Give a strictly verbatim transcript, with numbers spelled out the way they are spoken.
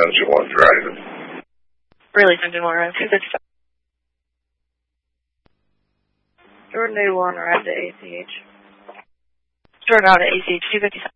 Engine one driving. Release Engine one, arrive two fifty-seven. Jordan A one, arrive to A C H. Jordan out at A C H two fifty-seven.